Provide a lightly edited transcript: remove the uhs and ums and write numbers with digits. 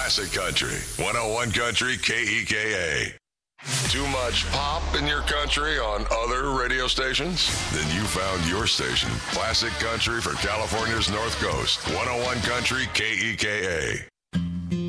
Classic Country, 101 Country KEKA. Too much pop in your country on other radio stations? Then you found your station. Classic Country for California's North Coast, 101 Country KEKA.